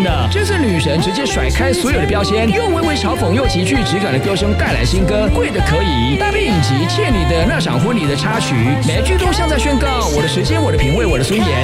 听的。这次女神直接甩开所有的标签，又微微嘲讽又极具质感的歌声带来新歌《贵的可以》，搭配影集《倩女的那场婚礼》的插曲，每一句都像在宣告我的时间、我的品味、我的尊严。